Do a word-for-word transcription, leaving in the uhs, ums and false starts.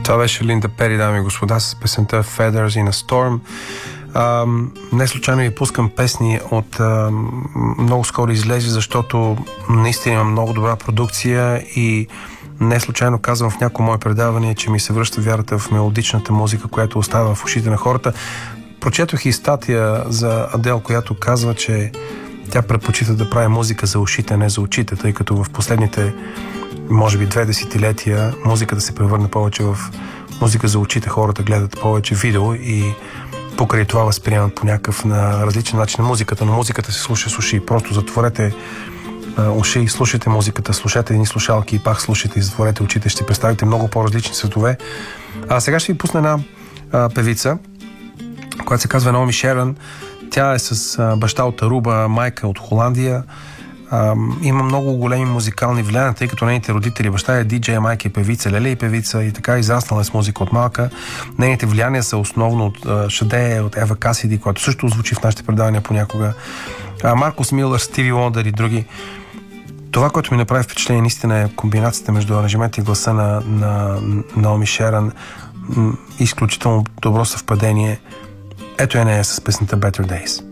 Това беше Линда Пери, дами и господа, с песента Feathers in a Storm. А, не случайно ви пускам песни от а, много скоро излезе, защото наистина има много добра продукция и не случайно казвам в някои мои предавания, че ми се връща вярата в мелодичната музика, която остава в ушите на хората. Прочетох и статия за Адел, която казва, че тя предпочита да прави музика за ушите, не за очите, тъй като в последните, може би, две десетилетия музиката се превърна повече в музика за очите. Хората гледат повече видео и покрай това възприемат по някакъв на различен начин музиката, но музиката се слуша с уши. Просто затворете а, уши и слушайте музиката, слушайте едни слушалки и пак слушайте и затворете очите, ще представите много по-различни светове. А сега ще ви пусна една а, певица, която се казва Наоми Шерън. Тя е с а, баща от Аруба, майка от Холандия. А, има много големи музикални влияния, тъй като нейните родители, баща е диджей, майка е певица, леле и певица и така израснала е с музика от малка. Нейните влияния са основно от а, Шаде, от Ева Касиди, която също звучи в нашите предавания понякога. А, Маркус Милър, Стиви Уондър и други. Това, което ми направи впечатление, наистина е комбинацията между аранжимента и гласа на, на Наоми Шерън. Изключително добро съвпадение. Ето е нея с песната Better Days.